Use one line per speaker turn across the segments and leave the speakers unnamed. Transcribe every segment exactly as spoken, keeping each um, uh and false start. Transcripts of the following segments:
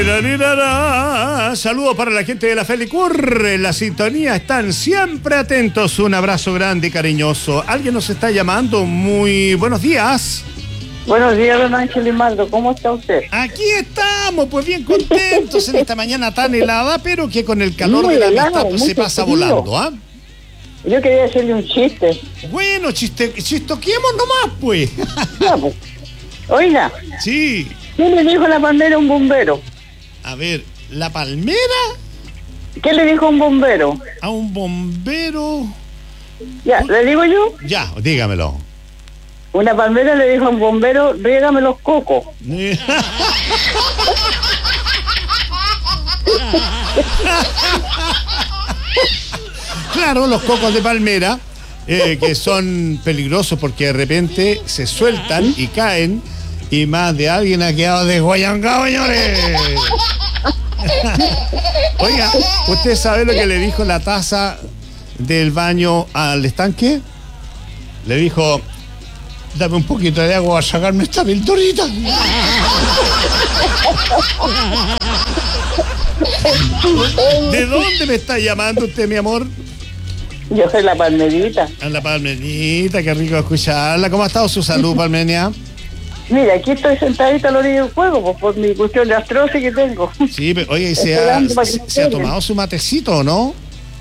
Saludos para la gente de la Felicur. En la sintonía están siempre atentos. Un abrazo grande y cariñoso. Alguien nos está llamando. Muy buenos días.
Buenos días, don Ángel Limardo. ¿Cómo está usted?
Aquí estamos, pues bien contentos en esta mañana tan helada, pero que con el calor
Muy
de la
helado,
amistad pues, se
mucho
pasa
frío.
volando, ¿ah?
Yo quería hacerle un chiste.
Bueno, chiste, chistoquemos nomás, pues.
Ya, pues. Oiga,
Sí.
¿qué le dijo la palmera a un bombero?
A ver, la palmera
¿Qué le dijo un bombero?
a un bombero.
Ya, ¿le digo yo?
Ya, dígamelo.
Una palmera le dijo a un bombero, riégame los cocos.
Claro, los cocos de palmera, eh, que son peligrosos porque de repente se sueltan y caen y más de alguien ha quedado desguayangado, señores. Oiga, ¿usted sabe lo que le dijo la taza del baño al estanque? Le dijo, dame un poquito de agua a sacarme esta pinturita. ¿De dónde me está llamando usted, mi amor?
Yo soy la palmerita.
A la Palmenita, qué rico escucharla. ¿Cómo ha estado su salud, Palmenia?
Mira, aquí estoy sentadita a la orilla del fuego, pues, por mi cuestión de artrosis que tengo.
Sí, pero oye, ¿se ha,
Esperando para que
se,
me
se ha
peguen.
tomado su matecito o no?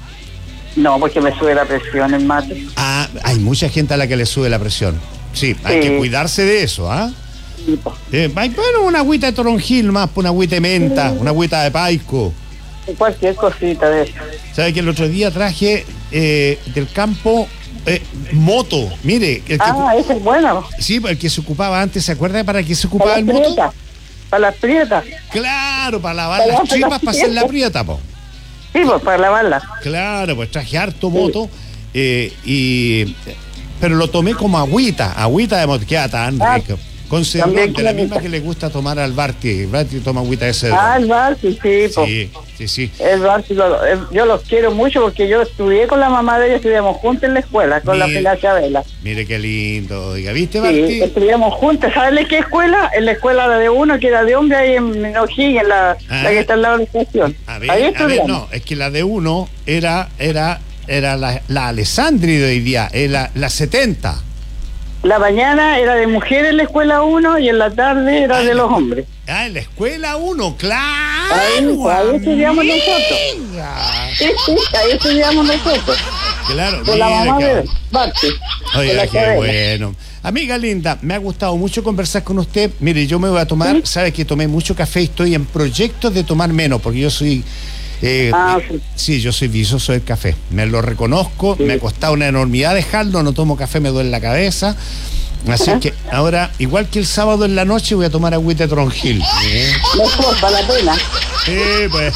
No, porque me sube la presión el mate.
Ah, hay mucha gente a la que le sube la presión. Sí, hay
Sí.
que cuidarse de eso, ¿ah?
Sí, pues,
Eh, hay, bueno, una agüita de toronjil más, una agüita de menta, una agüita de paico.
cualquier cosita de eso.
¿Sabe que el otro día traje eh, del campo eh, moto? Mire, el que,
Ah, esa es buena.
sí, el que se ocupaba antes, ¿se acuerda para qué se
Para
ocupaba
las
el moto?
prietas. Para las prietas.
Claro, para lavar
Para
las
lavar
tripas,
las
para hacer la
prietas.
prieta, po.
Sí, pues para lavarlas.
Claro, pues traje harto moto, eh, y pero lo tomé como agüita, agüita de moto, queda tan
Ah,
rico. Con cedrón,
también
de la
queda
misma
rica.
que le gusta tomar al Barty. El Barty toma agüita de cedrón.
Ah, el Barty, sí, pues.
Sí, sí, sí.
El Barty, lo- el- yo los quiero mucho porque yo estudié con la mamá de ella, estudiamos juntos en la escuela, con la
Mire.
Pilar Chabela.
Mire qué lindo, oiga, ¿viste,
Sí,
Barty?
estudiamos juntos. ¿Sabes qué escuela? En la escuela de uno, que era de hombre, ahí en O'Higgins, la,
Ah.
la que está al lado de la estación.
A ver,
Ahí
a ver,
estudiamos.
no, es que la de uno era, era, era la, la Alessandri de hoy día, era la setenta.
La mañana era de mujeres en la escuela uno y en la tarde era
Ah,
de
en la
los
escu-
hombres.
Ah, en la escuela uno, claro.
Ahí- ahí estudiamos nosotros.
amiga.
Sí, sí, ahí estudiamos nosotros.
Claro,
Con la
mira
mamá
qué-
de Barty. con
Oiga,
la
qué
Chabela.
bueno. Amiga linda, me ha gustado mucho conversar con usted. Mire, yo me voy a tomar,
¿Sí?
sabe que tomé mucho café y estoy en proyectos de tomar menos, porque yo soy... eh,
Ah,
eh,
sí.
sí, yo soy vicioso del café. Me lo reconozco,
Sí.
me ha costado una enormidad dejarlo, no tomo café, me duele la cabeza. Así
Ajá.
que ahora, igual que el sábado en la noche, voy a tomar agüita de tronjil. ¿Eh?
Mejor, para la pena.
Sí, pues.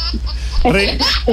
Re-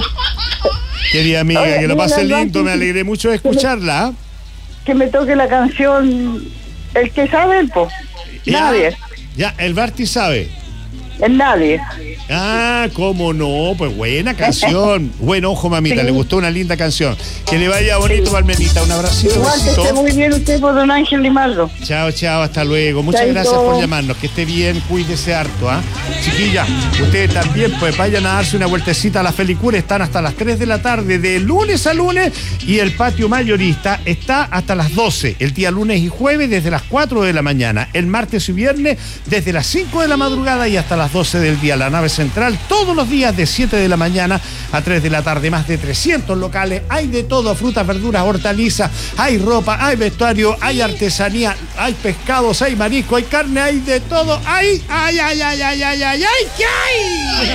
Querida amiga,
Oye,
que lo
dígale
pase
al
lindo,
Barty
me alegré mucho de escucharla. ¿Ah?
Que me toque la canción. El que sabe, pues.
Ya,
Nadie.
Ya, el Barty sabe.
Es nadie.
Ah, cómo no, pues buena canción. Buen ojo, mamita,
Sí.
le gustó una linda canción. Que le vaya bonito, Palmenita. Un abracito,
Igual que esté
besito.
muy bien usted por don Ángel Limardo.
Chao, chao, hasta luego. Muchas
Chaito.
gracias por llamarnos. Que esté bien, cuídese harto, ¿ah? Chiquilla, ustedes también, pues vayan a darse una vueltecita a la Felicur. Están hasta las tres de la tarde, de lunes a lunes, y el patio mayorista está hasta las doce. El día lunes y jueves, desde las cuatro de la mañana. El martes y viernes, desde las cinco de la madrugada y hasta las doce del día. La nave central, todos los días de siete de la mañana a tres de la tarde. Más de trescientos locales. Hay de todo: frutas, verduras, hortalizas. Hay ropa, hay vestuario, hay artesanía, hay pescados, hay marisco, hay carne, hay de todo. ¡Ay, ay, ay, ay, ay, ay, ay, ay! ¿Qué hay?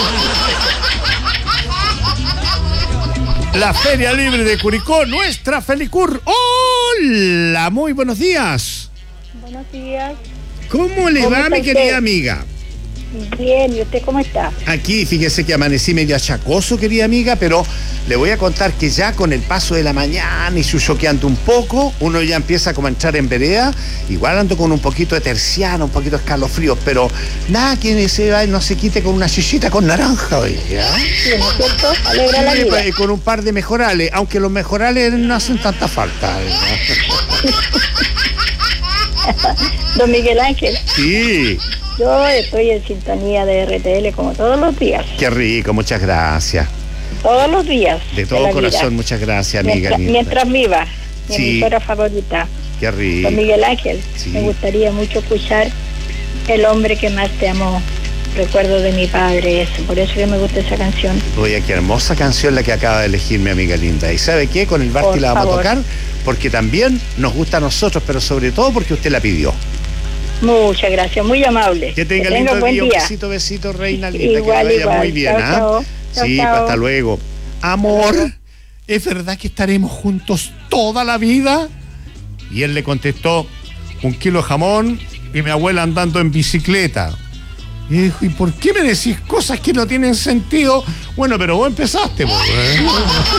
La Feria Libre de Curicó, nuestra Felicur. ¡Hola! Muy buenos días.
Buenos días.
¿Cómo le
¿Cómo
va,
está
mi
usted?
querida amiga?
Bien, ¿y usted cómo está?
Aquí, fíjese que amanecí medio achacoso, querida amiga, pero le voy a contar que ya con el paso de la mañana y chuchoqueando un poco, uno ya empieza como a entrar en vereda. Igual ando con un poquito de terciano, un poquito de escalofríos, pero nada que se va y no se quite con una chichita con naranja hoy, ¿ya?
Sí, ¿no es cierto? Alegra la
Sí,
vida.
pues, con un par de mejorales, aunque los mejorales no hacen tanta falta, ¿no?
Don Miguel Ángel.
Sí.
Yo estoy en sintonía de R T L como todos los días.
Qué rico, muchas gracias.
Todos los días.
De todo
la
corazón,
vida.
muchas gracias, amiga
Mientras,
linda.
mientras viva, mi
Sí.
emisora favorita.
Qué rico.
Don Miguel Ángel,
Sí.
me gustaría mucho escuchar El hombre que más te amó. Recuerdo de mi padre, eso. Por eso que me gusta esa canción.
Oye, qué hermosa canción la que acaba de elegir mi amiga linda. ¿Y sabe qué? Con el Barty
Por
la vamos
favor.
a tocar porque también nos gusta a nosotros, pero sobre todo porque usted la pidió.
Muchas gracias, muy amable.
Que tenga
tenga
lindo
buen
día.
día.
Besito, besito, reina linda.
Igual,
que le vaya
igual.
muy bien,
Chao,
¿ah?
chao. Chao,
Sí,
chao.
pues, hasta luego. Amor,
luego.
¿es verdad que estaremos juntos toda la vida? Y él le contestó, un kilo de jamón y mi abuela andando en bicicleta. Y dijo, ¿y por qué me decís cosas que no tienen sentido? Bueno, pero vos empezaste, pues.